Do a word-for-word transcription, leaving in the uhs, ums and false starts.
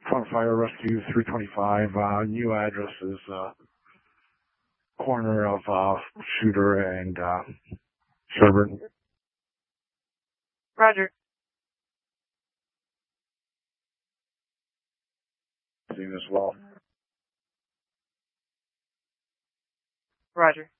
Front Fire Rescue three twenty-five. Uh, new address is uh, corner of uh, Shooter and uh, Sherburne. Roger. Seen as well. Roger.